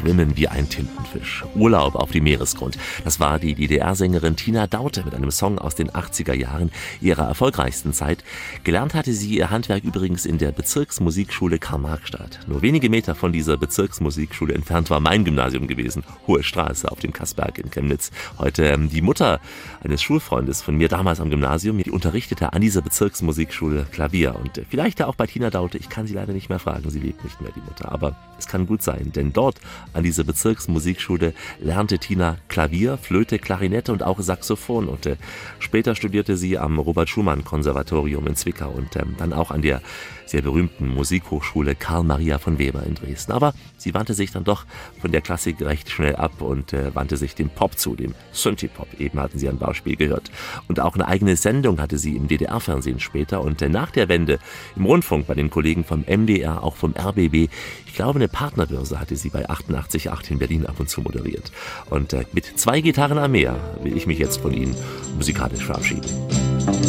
Schwimmen wie ein Tintenfisch. Urlaub auf dem Meeresgrund. Das war die DDR-Sängerin Tina Daute mit einem Song aus den 80er Jahren, ihrer erfolgreichsten Zeit. Gelernt hatte sie ihr Handwerk übrigens in der Bezirksmusikschule Karl-Marx-Stadt. Nur wenige Meter von dieser Bezirksmusikschule entfernt war mein Gymnasium gewesen. Hohe Straße auf dem Kassberg in Chemnitz. Heute die Mutter eines Schulfreundes von mir damals am Gymnasium, die unterrichtete an dieser Bezirksmusikschule Klavier. Und vielleicht auch bei Tina Daute, ich kann sie leider nicht mehr fragen, sie lebt nicht mehr, die Mutter. Aber es kann gut sein, denn dort an dieser Bezirksmusikschule lernte Tina Klavier, Flöte, Klarinette und auch Saxophon. Und später studierte sie am Robert-Schumann-Konservatorium in Zwickau und dann auch an der sehr berühmten Musikhochschule Karl Maria von Weber in Dresden. Aber sie wandte sich dann doch von der Klassik recht schnell ab und wandte sich dem Pop zu, dem Synthie-Pop. Eben hatten Sie ein Beispiel gehört. Und auch eine eigene Sendung hatte sie im DDR-Fernsehen später. Und nach der Wende im Rundfunk bei den Kollegen vom MDR, auch vom RBB, ich glaube, eine Partnerbörse hatte sie bei 88.8 in Berlin ab und zu moderiert. Und mit 2 Gitarren am Meer will ich mich jetzt von Ihnen musikalisch verabschieden.